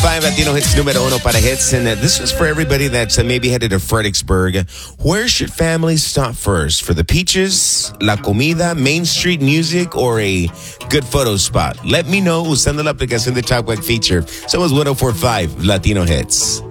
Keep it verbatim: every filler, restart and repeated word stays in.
five Latino hits numero uno para hits. And uh, this was for everybody that's uh, maybe headed to Fredericksburg. Where should families stop first? For the peaches, la comida, Main Street music, or a good photo spot? Let me know usando la aplicación de Talkwag feature. Somos one oh four point five Latino Hits.